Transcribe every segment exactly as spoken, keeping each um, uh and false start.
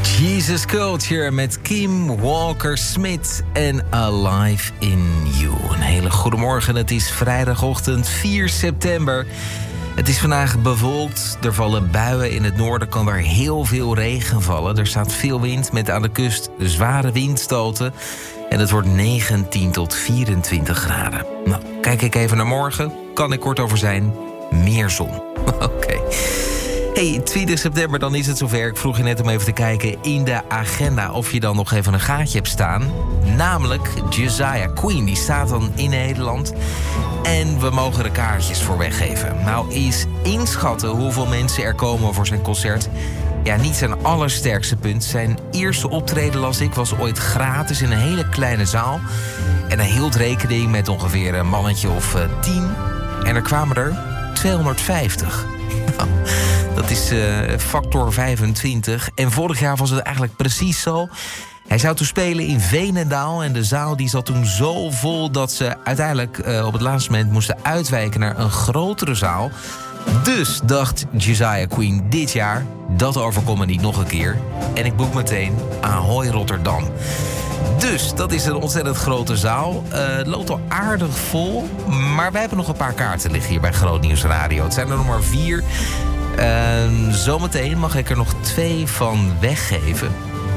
Jesus Culture met Kim Walker-Smith en Alive in You. Een hele goede morgen. Het is vrijdagochtend vier september. Het is vandaag bewolkt. Er vallen buien. In het noorden kan er heel veel regen vallen. Er staat veel wind met aan de kust zware windstoten. En het wordt negentien tot vierentwintig graden. Nou, kijk ik even naar morgen. Kan ik kort over zijn. Meer zon. Oké. Okay. Hey, twintig september, dan is het zover. Ik vroeg je net om even te kijken in de agenda of je dan nog even een gaatje hebt staan. Namelijk Josiah Queen, die staat dan in Nederland. En we mogen er kaartjes voor weggeven. Nou, is inschatten hoeveel mensen er komen voor zijn concert. Ja, niet zijn allersterkste punt. Zijn eerste optreden, las ik, was ooit gratis in een hele kleine zaal. En hij hield rekening met ongeveer een mannetje of uh, tien. En er kwamen er tweehonderdvijftig. Nou, dat is uh, factor vijfentwintig. En vorig jaar was het eigenlijk precies zo. Hij zou toen spelen in Veenendaal. En de zaal die zat toen zo vol dat ze uiteindelijk uh, op het laatste moment moesten uitwijken naar een grotere zaal. Dus dacht Josiah Queen dit jaar, dat overkomt me niet nog een keer. En ik boek meteen Ahoy Rotterdam. Dus dat is een ontzettend grote zaal. Uh, het loopt al aardig vol. Maar wij hebben nog een paar kaarten liggen hier bij Groot Nieuws Radio. Het zijn er nog maar vier. Uh, zometeen mag ik er nog twee van weggeven.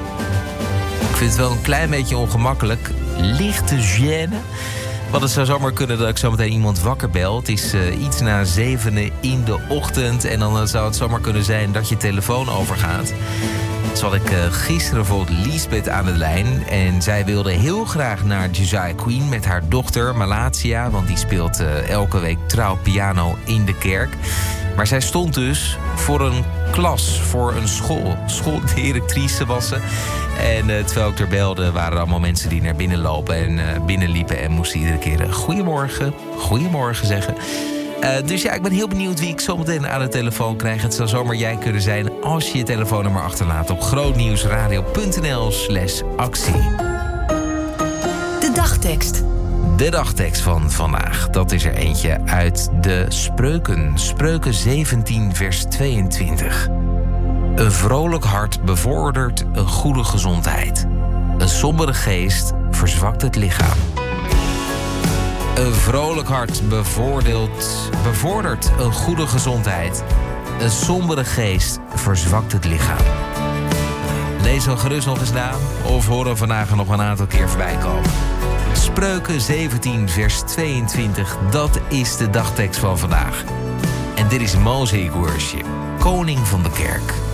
Ik vind het wel een klein beetje ongemakkelijk. Lichte gêne. Want het zou zomaar kunnen dat ik zometeen iemand wakker bel. Het is uh, iets na zevenen in de ochtend. En dan uh, zou het zomaar kunnen zijn dat je telefoon overgaat. Zo had ik uh, gisteren bijvoorbeeld Liesbeth aan de lijn. En zij wilde heel graag naar Josiah Queen met haar dochter Malatia. Want die speelt uh, elke week trouw piano in de kerk. Maar zij stond dus voor een klas, voor een school. Schooldirectrice was ze. En uh, terwijl ik er belde, waren er allemaal mensen die naar binnen lopen en uh, binnenliepen. En moesten iedere keer uh, goedemorgen, goedemorgen zeggen. Uh, dus ja, ik ben heel benieuwd wie ik zometeen aan de telefoon krijg. Het zou zomaar jij kunnen zijn als je je telefoonnummer achterlaat op grootnieuwsradio.nl slash actie. De dagtekst. De dagtekst van vandaag, dat is er eentje uit de Spreuken. Spreuken zeventien, vers tweeëntwintig. Een vrolijk hart bevordert een goede gezondheid. Een sombere geest verzwakt het lichaam. Een vrolijk hart bevordert, bevordert een goede gezondheid. Een sombere geest verzwakt het lichaam. Lees dan gerust nog eens na of hoor hem vandaag nog een aantal keer voorbij komen. Spreuken zeventien, vers tweeëntwintig, dat is de dagtekst van vandaag. En dit is Mosaic Worship, koning van de kerk.